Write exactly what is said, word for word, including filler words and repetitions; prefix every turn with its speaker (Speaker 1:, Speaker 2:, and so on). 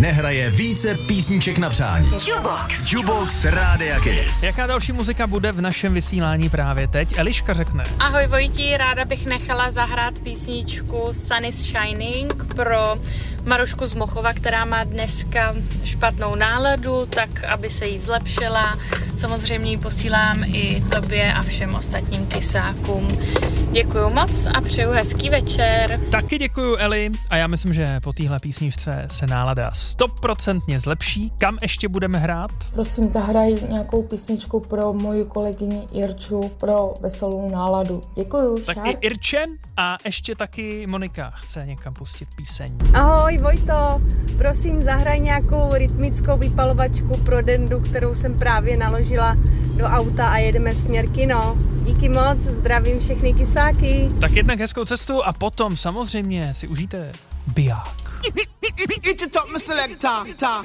Speaker 1: nehraje více písniček na přání.
Speaker 2: Jukebox.
Speaker 1: Jukebox Rádia Kiss.
Speaker 3: Jaká další muzika bude v našem vysílání právě teď? Eliška řekne.
Speaker 4: Ahoj Vojti, ráda bych nechala zahrát písničku Sun is Shining pro Marušku z Mochova, která má dneska špatnou náladu, tak aby se jí zlepšila. Samozřejmě ji posílám i tobě a všem ostatním kysákům. Děkuju moc a přeju hezký večer.
Speaker 3: Taky děkuju, Eli, a já myslím, že po téhle písničce se nálada stoprocentně zlepší. Kam ještě budeme hrát?
Speaker 5: Prosím, zahraj nějakou písničku pro moji kolegyni Irču pro veselou náladu. Děkuju,
Speaker 3: Tak
Speaker 5: šár.
Speaker 3: i Irčen a ještě taky Monika chce někam pustit píseň.
Speaker 6: Ahoj Vojto, prosím zahraj nějakou rytmickou vypalovačku pro Dendu, kterou jsem právě naložila do auta a jedeme směr kino. Díky moc, zdravím všechny kysáky.
Speaker 3: Tak jednak hezkou cestu a potom samozřejmě si užijte biják.